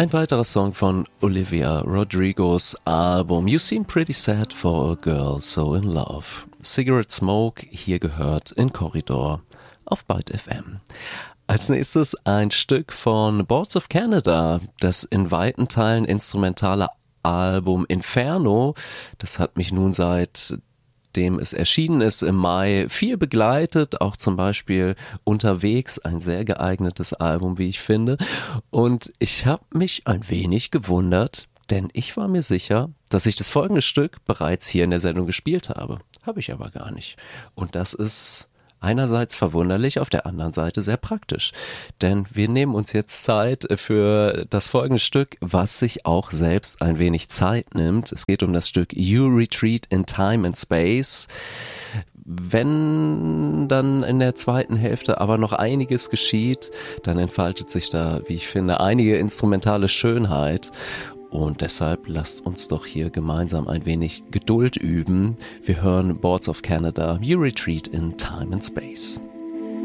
Ein weiterer Song von Olivia Rodrigos Album You Seem Pretty Sad for a Girl So in Love. Cigarette Smoke, hier gehört in Korridor auf Byte FM. Als nächstes ein Stück von Boards of Canada, das in weiten Teilen instrumentale Album Inferno. Das hat mich nun seitdem es erschienen ist im Mai viel begleitet, auch zum Beispiel unterwegs, ein sehr geeignetes Album, wie ich finde. Und ich habe mich ein wenig gewundert, denn ich war mir sicher, dass ich das folgende Stück bereits hier in der Sendung gespielt habe. Habe ich aber gar nicht. Und das ist einerseits verwunderlich, auf der anderen Seite sehr praktisch. Denn wir nehmen uns jetzt Zeit für das folgende Stück, was sich auch selbst ein wenig Zeit nimmt. Es geht um das Stück You Retreat in Time and Space. Wenn dann in der zweiten Hälfte aber noch einiges geschieht, dann entfaltet sich da, wie ich finde, einige instrumentale Schönheit. Und deshalb lasst uns doch hier gemeinsam ein wenig Geduld üben. Wir hören Boards of Canada, You Retreat in Time and Space.